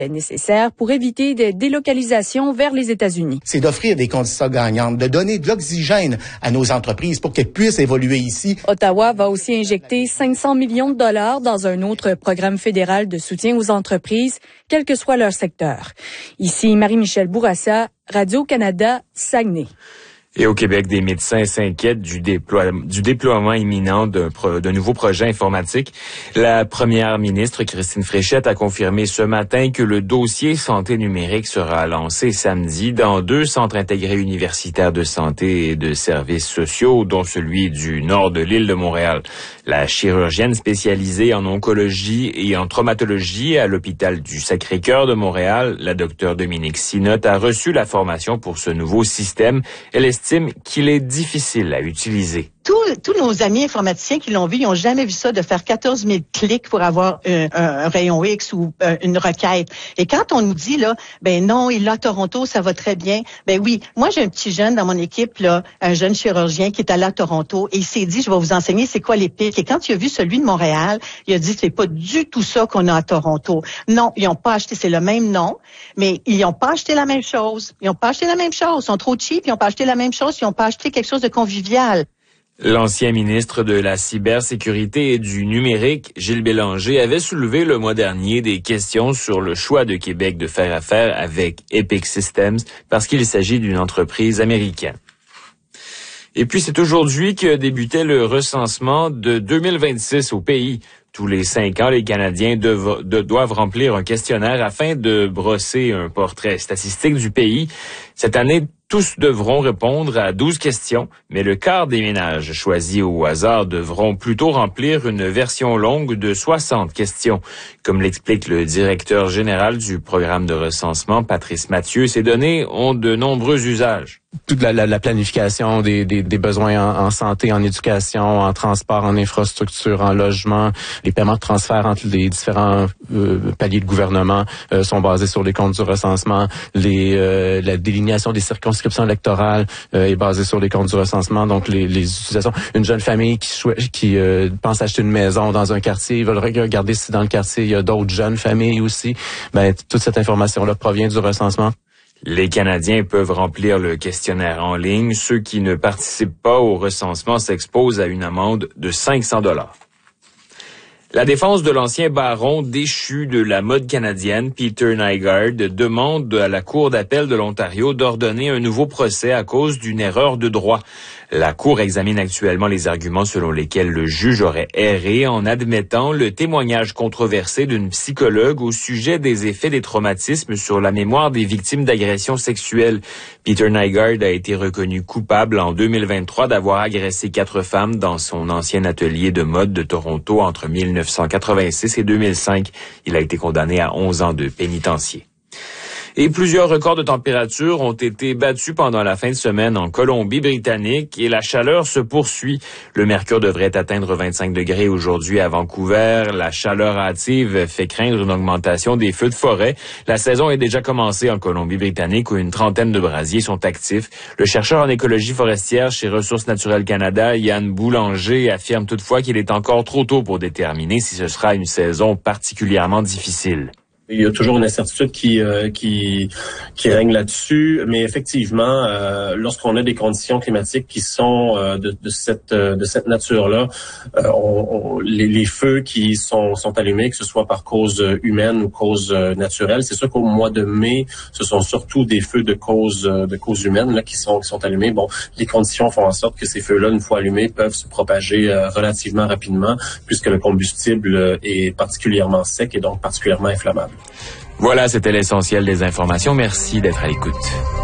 nécessaire pour éviter des délocalisations vers les États-Unis. C'est d'offrir des conditions gagnantes, de donner de l'oxygène à nos entreprises pour qu'elles puissent évoluer ici. Ottawa va aussi injecter 500 millions de dollars dans un autre programme fédéral de soutien aux entreprises, quel que soit leur secteur. Ici, Marie-Michèle Bourassa, Radio-Canada, Saguenay. Et au Québec, des médecins s'inquiètent du déploiement imminent d'un nouveau projet informatique. La première ministre, Christine Fréchette, a confirmé ce matin que le dossier santé numérique sera lancé samedi dans 2 centres intégrés universitaires de santé et de services sociaux, dont celui du nord de l'île de Montréal. La chirurgienne spécialisée en oncologie et en traumatologie à l'hôpital du Sacré-Cœur de Montréal, la docteure Dominique Sinotte, a reçu la formation pour ce nouveau système. Elle estime qu'il est difficile à utiliser. Tous nos amis informaticiens qui l'ont vu, ils n'ont jamais vu ça, de faire 14 000 clics pour avoir un rayon X ou une requête. Et quand on nous dit, là, ben non, il est à Toronto, ça va très bien. Ben oui, moi j'ai un petit jeune dans mon équipe, là, un jeune chirurgien qui est allé à Toronto et il s'est dit, je vais vous enseigner c'est quoi les pics. Et quand il a vu celui de Montréal, il a dit, c'est pas du tout ça qu'on a à Toronto. Non, ils n'ont pas acheté, c'est le même nom, mais ils n'ont pas acheté la même chose. Ils n'ont pas acheté la même chose. Ils sont trop cheap, ils n'ont pas acheté la même chose, ils n'ont pas acheté quelque chose de convivial. L'ancien ministre de la cybersécurité et du numérique, Gilles Bélanger, avait soulevé le mois dernier des questions sur le choix de Québec de faire affaire avec Epic Systems parce qu'il s'agit d'une entreprise américaine. Et puis c'est aujourd'hui que débutait le recensement de 2026 au pays. Tous les 5 ans, les Canadiens doivent remplir un questionnaire afin de brosser un portrait statistique du pays. Cette année, tous devront répondre à 12 questions, mais le quart des ménages choisis au hasard devront plutôt remplir une version longue de 60 questions. Comme l'explique le directeur général du programme de recensement, Patrice Mathieu, ces données ont de nombreux usages. Toute la planification des besoins en santé, en éducation, en transport, en infrastructure, en logement, les paiements de transfert entre les différents paliers de gouvernement sont basés sur les comptes du recensement. La délignation des circonscriptions électorales est basée sur les comptes du recensement. Donc les utilisations. Une jeune famille qui pense acheter une maison dans un quartier, ils veulent regarder si dans le quartier il y a d'autres jeunes familles aussi. Ben toute cette information-là provient du recensement. Les Canadiens peuvent remplir le questionnaire en ligne. Ceux qui ne participent pas au recensement s'exposent à une amende de 500 $. La défense de l'ancien baron déchu de la mode canadienne, Peter Nygard, demande à la Cour d'appel de l'Ontario d'ordonner un nouveau procès à cause d'une erreur de droit. La Cour examine actuellement les arguments selon lesquels le juge aurait erré en admettant le témoignage controversé d'une psychologue au sujet des effets des traumatismes sur la mémoire des victimes d'agressions sexuelles. Peter Nygard a été reconnu coupable en 2023 d'avoir agressé 4 femmes dans son ancien atelier de mode de Toronto entre 1986 et 2005. Il a été condamné à 11 ans de pénitencier. Et plusieurs records de température ont été battus pendant la fin de semaine en Colombie-Britannique et la chaleur se poursuit. Le mercure devrait atteindre 25 degrés aujourd'hui à Vancouver. La chaleur hâtive fait craindre une augmentation des feux de forêt. La saison est déjà commencée en Colombie-Britannique où une trentaine de brasiers sont actifs. Le chercheur en écologie forestière chez Ressources naturelles Canada, Yann Boulanger, affirme toutefois qu'il est encore trop tôt pour déterminer si ce sera une saison particulièrement difficile. Il y a toujours une incertitude qui règne là-dessus, mais effectivement, lorsqu'on a des conditions climatiques qui sont de cette nature-là, les feux qui sont allumés, que ce soit par cause humaine ou cause naturelle, c'est sûr qu'au mois de mai, ce sont surtout des feux de cause humaine là qui sont allumés. Bon, les conditions font en sorte que ces feux-là, une fois allumés, peuvent se propager relativement rapidement, puisque le combustible est particulièrement sec et donc particulièrement inflammable. Voilà, c'était l'essentiel des informations. Merci d'être à l'écoute.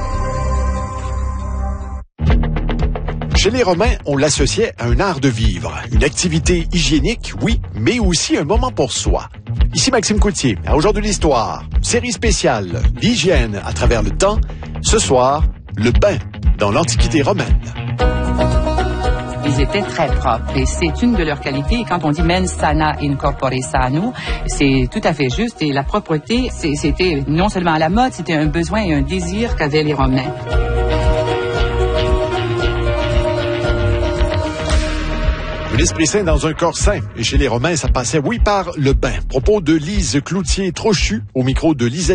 Chez les Romains, on l'associait à un art de vivre, une activité hygiénique, oui, mais aussi un moment pour soi. Ici Maxime Coutier, à Aujourd'hui l'Histoire, série spéciale, l'hygiène à travers le temps. Ce soir, le bain dans l'Antiquité romaine. Ils étaient très propres et c'est une de leurs qualités. Quand on dit mens sana in corpore sano, c'est tout à fait juste. Et la propreté, c'était non seulement à la mode, c'était un besoin et un désir qu'avaient les Romains. Un esprit sain dans un corps sain. Et chez les Romains, ça passait, oui, par le bain. Propos de Lise Cloutier-Trochu, au micro de Lise